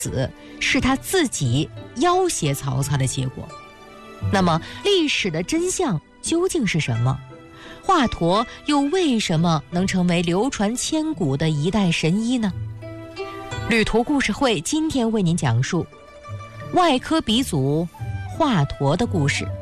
死是他自己要挟曹操的结果。那么历史的真相究竟是什么？华佗又为什么能成为流传千古的一代神医呢？旅途故事会今天为您讲述外科鼻祖华佗的故事。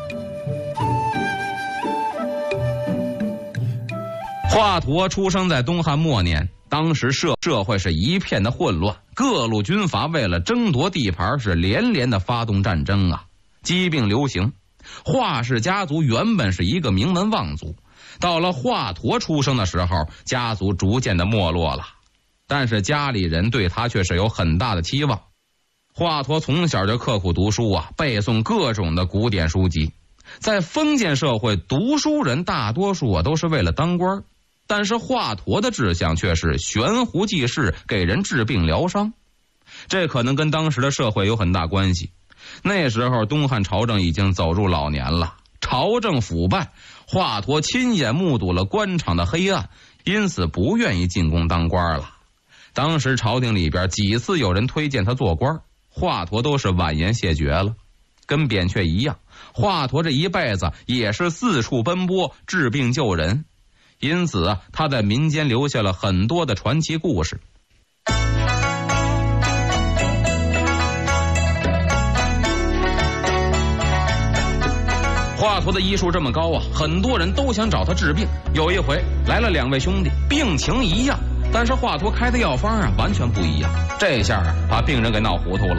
华佗出生在东汉末年，当时社会是一片的混乱，各路军阀为了争夺地盘是连连的发动战争啊，疾病流行。华氏家族原本是一个名门望族，到了华佗出生的时候，家族逐渐的没落了，但是家里人对他却是有很大的期望。华佗从小就刻苦读书啊，背诵各种的古典书籍。在封建社会，读书人大多数都是为了当官，但是华佗的志向却是悬壶济世，给人治病疗伤。这可能跟当时的社会有很大关系。那时候东汉朝政已经走入老年了，朝政腐败，华佗亲眼目睹了官场的黑暗，因此不愿意进宫当官了。当时朝廷里边几次有人推荐他做官，华佗都是婉言谢绝了。跟扁鹊一样，华佗这一辈子也是四处奔波，治病救人，因此他在民间留下了很多的传奇故事。华佗的医术这么高啊，很多人都想找他治病。有一回来了2位兄弟，病情一样，但是华佗开的药方完全不一样，这下把病人给闹糊涂了。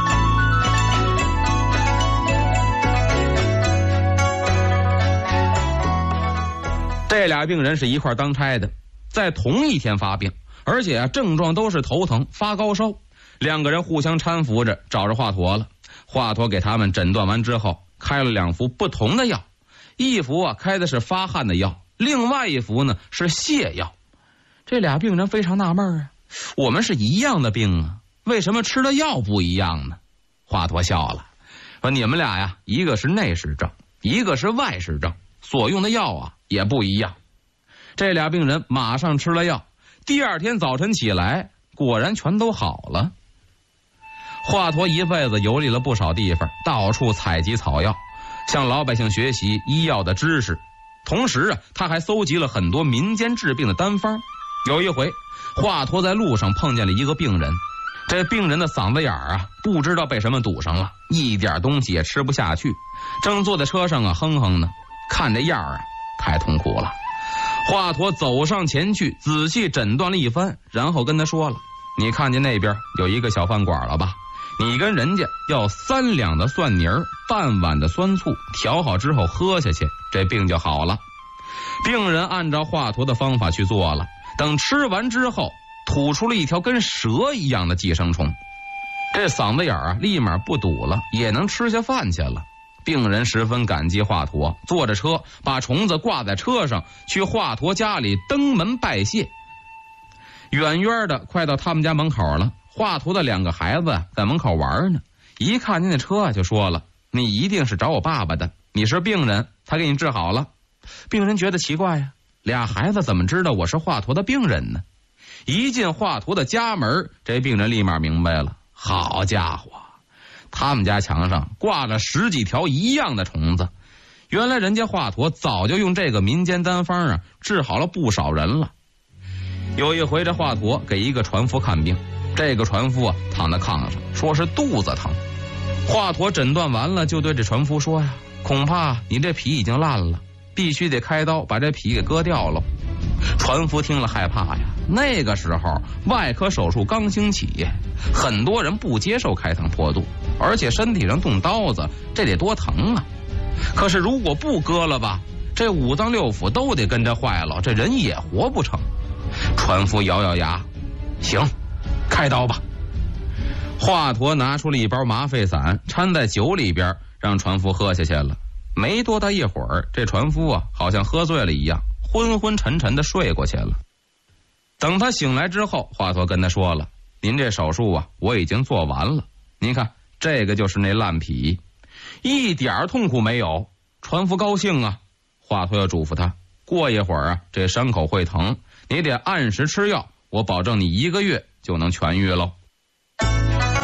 这俩病人是一块当差的，在同一天发病，而且症状都是头疼发高烧。2个人互相搀扶着找着华佗了。华佗给他们诊断完之后，开了2副不同的药，一副开的是发汗的药，另外一副呢是泻药。这俩病人非常纳闷啊，我们是一样的病啊，为什么吃的药不一样呢？华佗笑了，说你们俩呀，一个是内视症，一个是外视症，所用的药也不一样。这俩病人马上吃了药，第2天早晨起来，果然全都好了。华佗一辈子游历了不少地方，到处采集草药，向老百姓学习医药的知识。同时他还搜集了很多民间治病的单方。有一回，华佗在路上碰见了一个病人，这病人的嗓子眼不知道被什么堵上了，一点东西也吃不下去，正坐在车上哼哼呢，看这样太痛苦了。华佗走上前去，仔细诊断了一番，然后跟他说了，你看见那边有一个小饭馆了吧，你跟人家要3两的蒜泥儿，半碗的酸醋，调好之后喝下去，这病就好了。病人按照华佗的方法去做了，等吃完之后，吐出了一条跟蛇一样的寄生虫，这嗓子眼立马不堵了，也能吃下饭去了。病人十分感激华佗，坐着车把虫子挂在车上，去华佗家里登门拜谢。远远的快到他们家门口了，华佗的2个孩子在门口玩呢，一看见那车就说了，你一定是找我爸爸的，你是病人，他给你治好了。病人觉得奇怪呀，2孩子怎么知道我是华佗的病人呢？一进华佗的家门，这病人立马明白了，好家伙，他们家墙上挂了10几条一样的虫子，原来人家华佗早就用这个民间单方治好了不少人了。有一回，这华佗给一个船夫看病，这个船夫躺在炕上，说是肚子疼。华佗诊断完了，就对这船夫说呀，恐怕你这脾已经烂了，必须得开刀把这脾给割掉了。船夫听了害怕呀，那个时候外科手术刚兴起，很多人不接受开膛破肚，而且身体上动刀子，这得多疼啊。可是如果不割了吧，这5脏6腑都得跟着坏了，这人也活不成。船夫咬咬牙，行，开刀吧。华佗拿出了一包麻沸散，掺在酒里边，让船夫喝下去了。没多大一会儿，这船夫好像喝醉了一样，昏昏沉沉的睡过去了。等他醒来之后，华佗跟他说了，您这手术我已经做完了，您看这个就是那烂脾，一点痛苦没有。船夫高兴啊，华佗又嘱咐他，过一会儿这伤口会疼，你得按时吃药，我保证你1个月就能痊愈喽。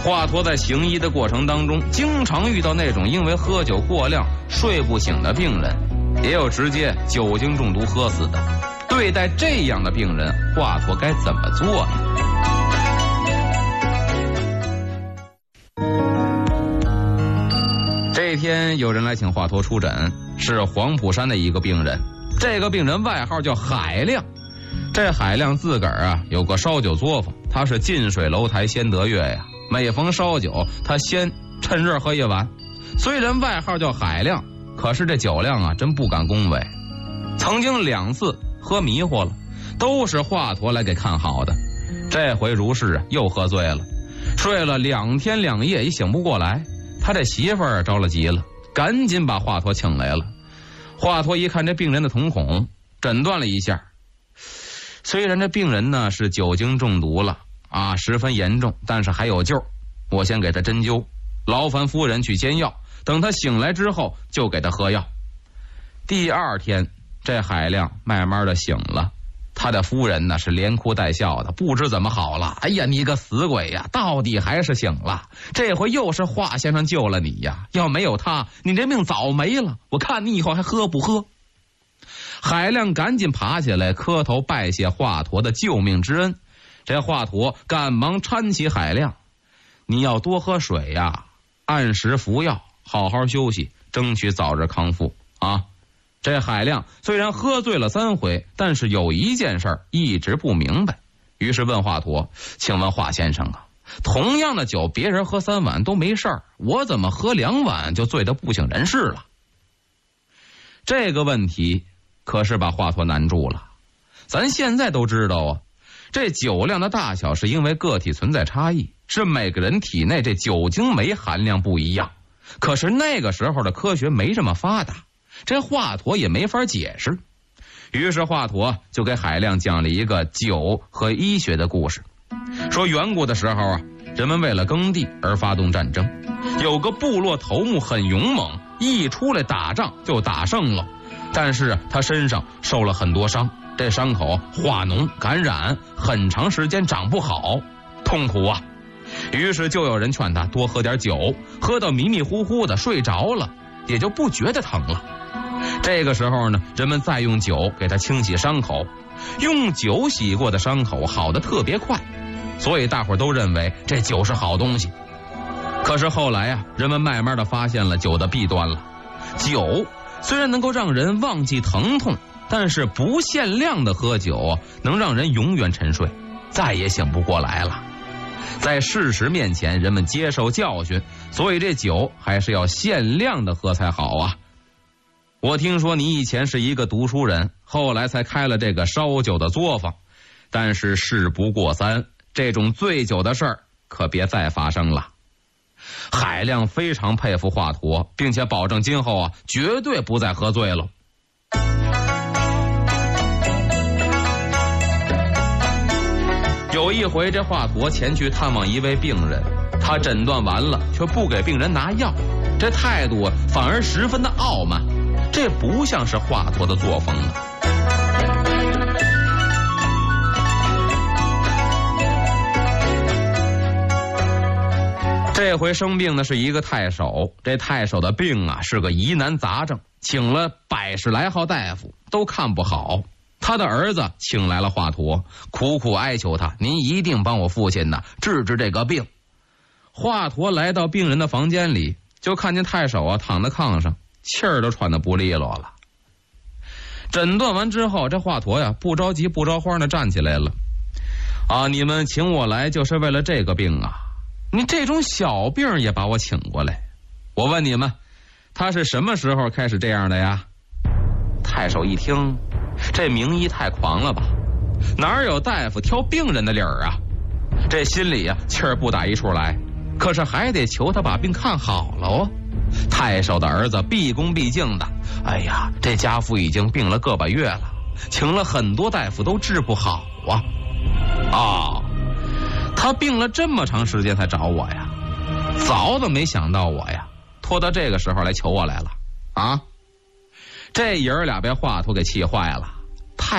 华佗在行医的过程当中，经常遇到那种因为喝酒过量睡不醒的病人，也有直接酒精中毒喝死的。对待这样的病人，华佗该怎么做呢？这天有人来请华佗出诊，是黄浦山的一个病人。这个病人外号叫海亮。这海亮自个儿啊有个烧酒作坊，他是近水楼台先得月呀。每逢烧酒，他先趁热喝一碗。虽然外号叫海亮，可是这酒量啊真不敢恭维。曾经2次喝迷糊了，都是华佗来给看好的。这回如是啊，又喝醉了，睡了2天2夜也醒不过来。他这媳妇儿着了急了，赶紧把华佗请来了。华佗一看这病人的瞳孔，诊断了一下，虽然这病人呢是酒精中毒了啊，十分严重，但是还有救。我先给他针灸，劳烦夫人去煎药，等他醒来之后就给他喝药。第2天，这海亮慢慢的醒了，他的夫人呢是连哭带笑的，不知怎么好了。哎呀，你个死鬼呀，到底还是醒了，这回又是华先生救了你呀，要没有他，你这命早没了，我看你以后还喝不喝。海亮赶紧爬起来磕头拜谢华佗的救命之恩。这华佗赶忙搀起海亮，你要多喝水呀，按时服药，好好休息，争取早日康复啊。这海亮虽然喝醉了3回，但是有一件事一直不明白，于是问华佗，请问华先生啊，同样的酒别人喝3碗都没事儿，我怎么喝2碗就醉得不省人事了？这个问题可是把华佗难住了。咱现在都知道啊，这酒量的大小是因为个体存在差异，是每个人体内这酒精酶含量不一样。可是那个时候的科学没这么发达，这华佗也没法解释。于是华佗就给海亮讲了一个酒和医学的故事，说远古的时候啊，人们为了耕地而发动战争，有个部落头目很勇猛，一出来打仗就打胜了，但是他身上受了很多伤，这伤口化脓感染，很长时间长不好，痛苦啊。于是就有人劝他多喝点酒，喝到迷迷糊糊的睡着了，也就不觉得疼了。这个时候呢，人们再用酒给他清洗伤口，用酒洗过的伤口好得特别快，所以大伙都认为这酒是好东西。可是后来啊，人们慢慢的发现了酒的弊端了。酒虽然能够让人忘记疼痛，但是不限量的喝酒能让人永远沉睡，再也醒不过来了。在事实面前，人们接受教训，所以这酒还是要限量的喝才好啊。我听说你以前是一个读书人，后来才开了这个烧酒的作坊，但是事不过三，这种醉酒的事儿可别再发生了。海亮非常佩服华佗，并且保证今后啊绝对不再喝醉了。有一回，这华佗前去探望一位病人，他诊断完了却不给病人拿药，这态度反而十分的傲慢，这不像是华佗的作风啊。这回生病的是一个太守，这太守的病啊是个疑难杂症，请了100来号大夫都看不好。他的儿子请来了华佗，苦苦哀求他，您一定帮我父亲呢治治这个病。华佗来到病人的房间里，就看见太守啊躺在炕上，气儿都喘得不利落了。诊断完之后，这华佗呀不着急不着慌的站起来了。啊，你们请我来就是为了这个病啊，你这种小病也把我请过来，我问你们，他是什么时候开始这样的呀？太守一听，这名医太狂了吧，哪有大夫挑病人的理儿啊？这心里呀气儿不打一处来，可是还得求他把病看好了哦。太守的儿子毕恭毕敬的，哎呀，这家父已经病了个把月了，请了很多大夫都治不好啊。哦，他病了这么长时间才找我呀，早都没想到我呀，拖到这个时候来求我来了啊。这爷儿俩被华佗给气坏了。